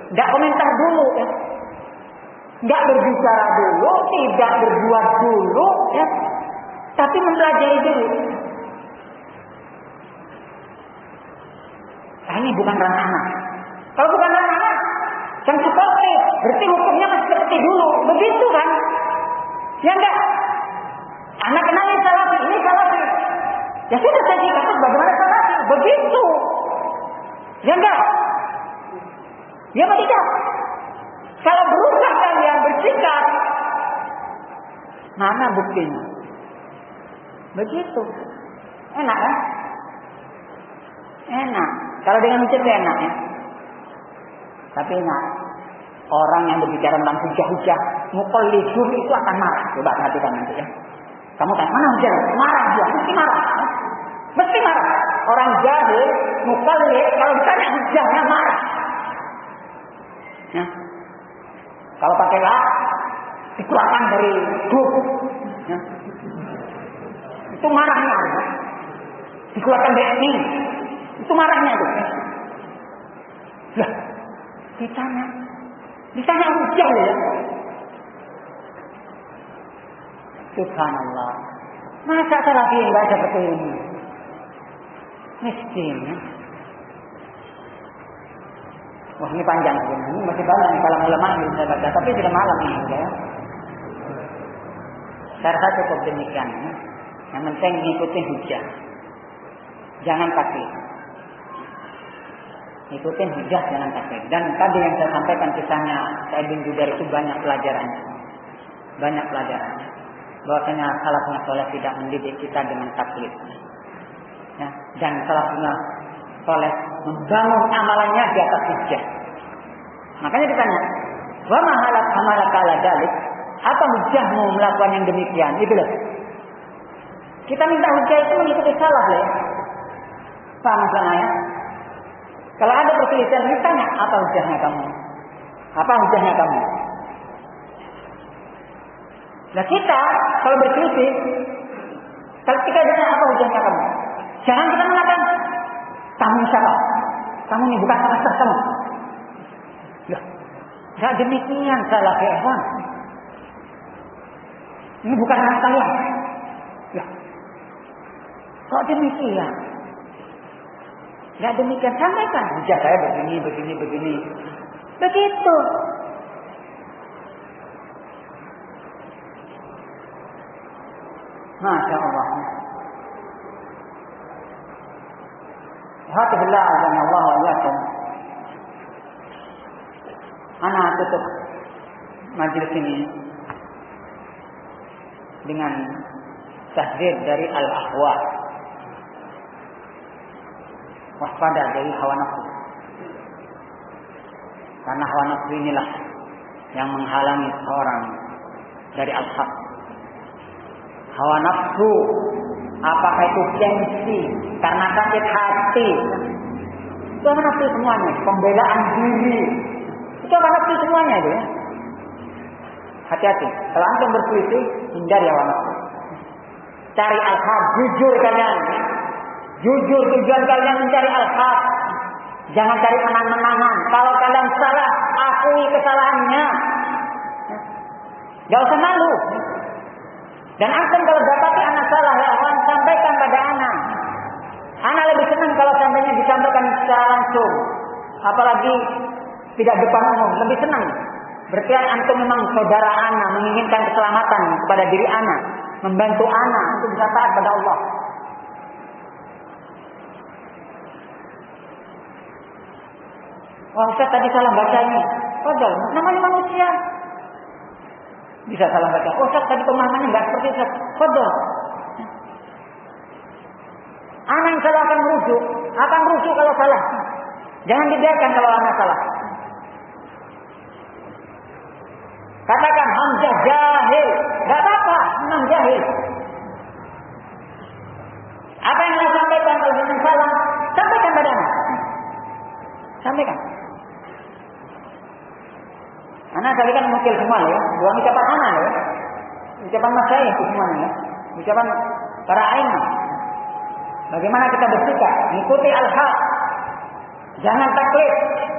Enggak komentar dulu ya. Enggak berbicara dulu, tidak berbuat dulu ya. Tapi mempelajari dulu. Nah, ini bukan ranah anak. Kalau bukan ranah anak, yang seperti, berarti hukumnya masih seperti dulu. Begitu kan? Ya enggak? Anak kenalin salafi, ini salafi. Ya sudah saya dikatakan bagaimana salafi. Begitu. Ya enggak? Ya apa tidak? Kalau berubah kalian bersikap, mana buktinya? Begitu. Enak kan? Enak. Kalau dengan ucap enak ya. Tapi ingat, orang yang berbicara tentang hujah-hujah, muqallidun itu akan marah. Coba perhatikan nanti ya. Kamu tanya, mana hujah? Marah dia, mesti marah. Mesti marah. Orang jahil, muqallid, kalau ditanya hujahnya marah. Ya. Kalau pakai lah, dikeluarkan dari grup. Ya. Itu marahnya. Ya. Dikeluarkan dari ini. Itu marahnya itu. Lah, ditanya hujah ya. Subhanallah. Masa salafi enggak seperti ini? Miskin ya. Wah ini panjang ini masih banyak kalau ulama yang bisa baca, tapi sudah malam ini ya. Saya rasa cukup demikian ya. Yang penting ikutin hujah. Jangan taklid. Ikutin hujah, jangan taklid. Dan tadi yang saya sampaikan kisahnya Sa'id bin Jubair itu banyak pelajarannya. Banyak pelajarannya. Bahwasanya salafnya soleh tidak mendidik kita dengan taklid. Ya, dan salafnya soleh membangun amalannya di atas hujah. Makanya ditanya, wa ma hamalaka ala dzalik? Apa hujahmu melakukan yang demikian? Itu loh. Kita minta hujah itu mengikuti salaf ya. Paham maksudnya ya? Kalau ada perselisihan, ditanya apa hujahnya kamu? Apa hujahnya kamu? Nah kita kalau berselisih, kalau kita ditanya apa hujahnya kamu? Jangan kita mengatakan kamu siapa? Kamu ini bukan master kamu. Ya, tidak demikian salah hewan. Ini bukan anak kalian. Ya, kok demikian? Tidak demikian, sampaikan. Hujah saya begini. Begitu. Masya Allah. Alhamdulillah, Allah wa iyyakum. Ana tutup majelis ini dengan tahdzir dari al-ahwa. Waspada dari hawa nafsu. Karena hawa nafsu inilah yang menghalangi seorang dari al-haq. Hawa nafsu, apakah itu gengsi, karena sakit hati, itu hawa nafsu semuanya. Pembelaan diri, itu hawa nafsu semuanya itu ya. Hati-hati, kalau antum berselisih, hindari hawa nafsu. Cari al-haq, jujur kalian. Jujur, tujuan kalian mencari al-haq. Jangan cari menang-menangan. Kalau kalian salah, akui kesalahannya. Gak usah malu. Dan antum kalau dapati anak salah, ya sampaikan pada anak. Anak lebih senang kalau sampainya disampaikan secara langsung. Apalagi tidak depan umum, lebih senang. Berarti antum memang saudara anak, menginginkan keselamatan kepada diri anak, membantu anak untuk bisa taat pada Allah. Wah Ustaz tadi salah baca ini. Padahal namanya manusia. Bisa salah baca. Oh Ustaz tadi pemahamannya nggak seperti Ustaz. Padahal. Anak yang salah akan merujuk. Akan merujuk kalau salah. Jangan dibiarkan kalau anak salah. Katakan Hamzah jahil. Gak apa-apa. Memang jahil. Apa yang anda sampaikan kalau dengan salah. Sampaikan pada anak. Sampaikan. Anak tadi kan mungkin semua ya. Bukan ucapan anak ya. Ucapan masyayikh itu semuanya ya. Ucapan para aimah. Bagaimana kita bersikap? Ikuti al-haq. Jangan taklid.